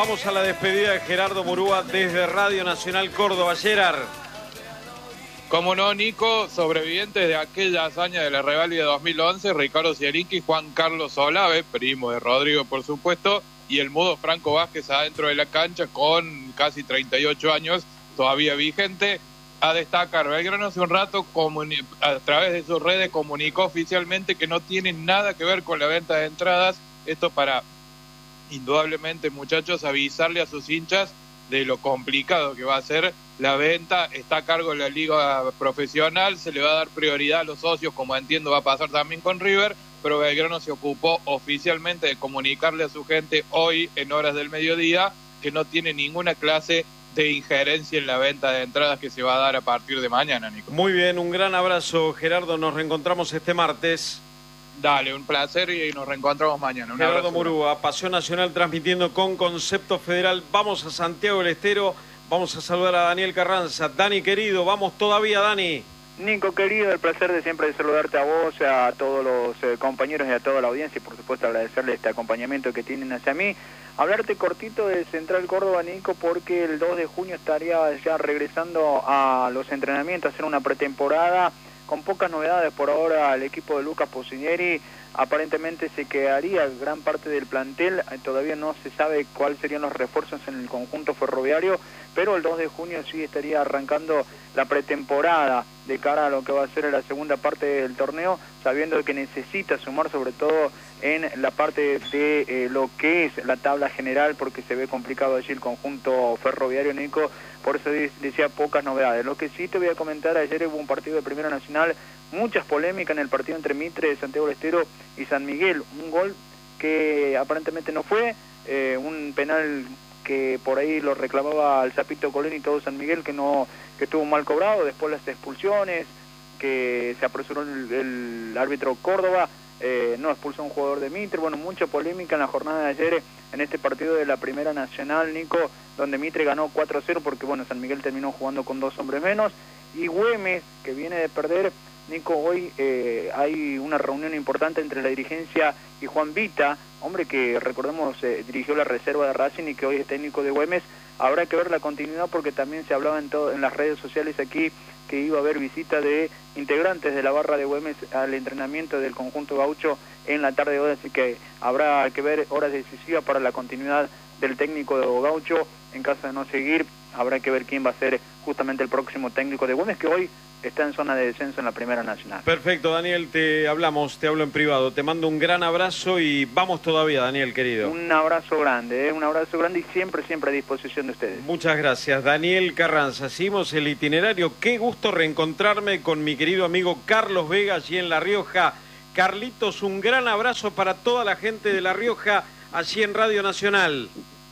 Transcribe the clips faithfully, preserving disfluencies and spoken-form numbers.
Vamos a la despedida de Gerardo Murúa desde Radio Nacional Córdoba. Gerard. Como no, Nico, sobrevivientes de aquella hazaña de la reválida de dos mil once, Ricardo Sierrinqui, Juan Carlos Olave, primo de Rodrigo, por supuesto, y el mudo Franco Vázquez adentro de la cancha con casi treinta y ocho años, todavía vigente. A destacar, Belgrano hace un rato, a través de sus redes, comunicó oficialmente que no tiene nada que ver con la venta de entradas. Esto para, indudablemente, muchachos, avisarle a sus hinchas de lo complicado que va a ser la venta. Está a cargo de la liga profesional, se le va a dar prioridad a los socios, como entiendo va a pasar también con River, pero Belgrano se ocupó oficialmente de comunicarle a su gente hoy, en horas del mediodía, que no tiene ninguna clase de injerencia en la venta de entradas que se va a dar a partir de mañana, Nico. Muy bien, un gran abrazo, Gerardo, nos reencontramos este martes. Dale, un placer y nos reencontramos mañana. Un Gerardo abrazo. Murúa, Pasión Nacional transmitiendo con Concepto Federal. Vamos a Santiago del Estero, vamos a saludar a Daniel Carranza. Dani, querido, vamos todavía, Dani. Nico, querido, el placer de siempre de saludarte a vos, a todos los eh, compañeros y a toda la audiencia, y por supuesto agradecerle este acompañamiento que tienen hacia mí. Hablarte cortito de Central Córdoba, Nico, porque el dos de junio estaría ya regresando a los entrenamientos, a hacer una pretemporada con pocas novedades por ahora. El equipo de Lucas Pozzinieri aparentemente se quedaría gran parte del plantel, todavía no se sabe cuáles serían los refuerzos en el conjunto ferroviario, pero el dos de junio sí estaría arrancando la pretemporada de cara a lo que va a ser la segunda parte del torneo, sabiendo que necesita sumar sobre todo en la parte de eh, lo que es la tabla general, porque se ve complicado allí el conjunto ferroviario, Nico, por eso decía pocas novedades. Lo que sí te voy a comentar, ayer hubo un partido de Primera Nacional, muchas polémicas en el partido entre Mitre de Santiago del Estero y San Miguel, un gol que aparentemente no fue, eh, un penal que por ahí lo reclamaba el Zapito Colón y todo San Miguel, que no que estuvo mal cobrado, después las expulsiones, que se apresuró el, el árbitro Córdoba, eh, no expulsó a un jugador de Mitre. Bueno, mucha polémica en la jornada de ayer en este partido de la Primera Nacional, Nico, donde Mitre ganó cuatro a cero porque bueno, San Miguel terminó jugando con dos hombres menos, y Güemes, que viene de perder, Nico, hoy eh, hay una reunión importante entre la dirigencia y Juan Vita, hombre que recordemos eh, dirigió la reserva de Racing y que hoy es técnico de Güemes. Habrá que ver la continuidad porque también se hablaba en, todo, en las redes sociales aquí que iba a haber visita de integrantes de la barra de Güemes al entrenamiento del conjunto gaucho en la tarde de hoy, así que habrá que ver horas decisivas para la continuidad del técnico de gaucho. En caso de no seguir, habrá que ver quién va a ser justamente el próximo técnico de Güemes, que hoy está en zona de descenso en la Primera Nacional. Perfecto, Daniel, te hablamos, te hablo en privado. Te mando un gran abrazo y vamos todavía, Daniel, querido. Un abrazo grande, ¿eh? un abrazo grande y siempre, siempre a disposición de ustedes. Muchas gracias, Daniel Carranza. Seguimos el itinerario. Qué gusto reencontrarme con mi querido amigo Carlos Vega allí en La Rioja. Carlitos, un gran abrazo para toda la gente de La Rioja allí en Radio Nacional.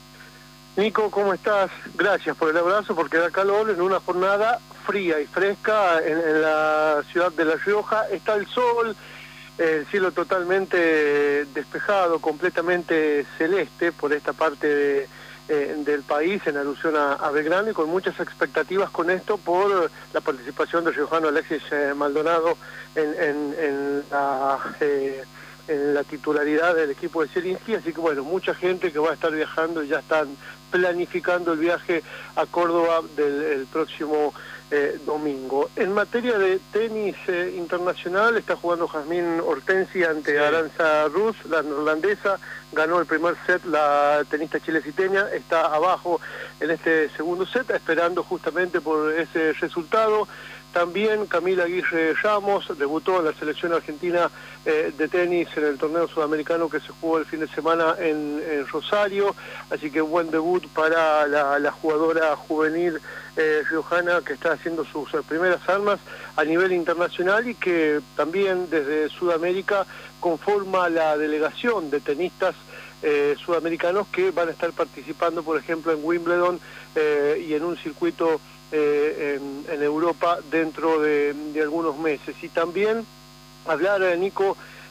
Nico, ¿cómo estás? Gracias por el abrazo, porque da calor en una jornada fría y fresca en, en la ciudad de La Rioja. Está el sol, el cielo totalmente despejado, completamente celeste por esta parte de, eh, del país, en alusión a, a Belgrano, y con muchas expectativas con esto por la participación del riojano Alexis eh, Maldonado en, en, en la... Eh, en la titularidad del equipo de Sierrinqui, así que bueno, mucha gente que va a estar viajando y ya están planificando el viaje a Córdoba del el próximo eh, domingo. En materia de tenis eh, internacional, está jugando Jazmín Hortensi ante sí. Aranza Rus, la neerlandesa, ganó el primer set la tenista chileciteña, está abajo en este segundo set, esperando justamente por ese resultado. También Camila Aguirre Ramos debutó en la selección argentina eh, de tenis en el torneo sudamericano que se jugó el fin de semana en, en Rosario, así que buen debut para la, la jugadora juvenil eh, riojana, que está haciendo sus eh, primeras armas a nivel internacional y que también desde Sudamérica conforma la delegación de tenistas eh, sudamericanos que van a estar participando, por ejemplo, en Wimbledon eh, y en un circuito Eh, en, en Europa dentro de, de algunos meses. Y también hablar, eh, Nico,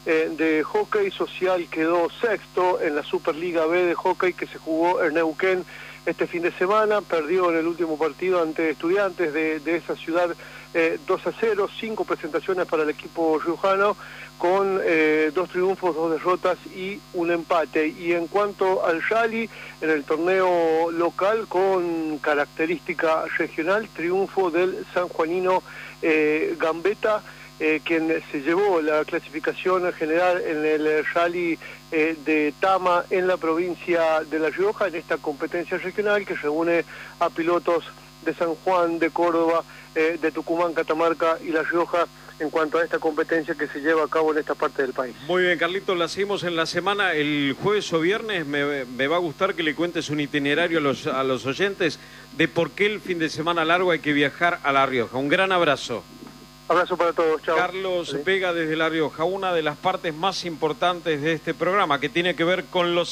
eh, de hockey. Social quedó sexto en la Superliga B de hockey que se jugó en Neuquén este fin de semana. Perdió en el último partido ante Estudiantes de, de esa ciudad eh, dos a cero, cinco presentaciones para el equipo riojano, con eh, dos triunfos, dos derrotas y un empate. Y en cuanto al rally, en el torneo local con característica regional, triunfo del sanjuanino eh, Gambetta, eh, quien se llevó la clasificación general en el rally eh, de Tama en la provincia de La Rioja, en esta competencia regional que reúne a pilotos de San Juan, de Córdoba, eh, de Tucumán, Catamarca y La Rioja, en cuanto a esta competencia que se lleva a cabo en esta parte del país. Muy bien, Carlitos, la seguimos en la semana. El jueves o viernes me, me va a gustar que le cuentes un itinerario a los, a los oyentes de por qué el fin de semana largo hay que viajar a La Rioja. Un gran abrazo. Abrazo para todos, chao. Carlos ¿Sí? Vega desde La Rioja, una de las partes más importantes de este programa que tiene que ver con los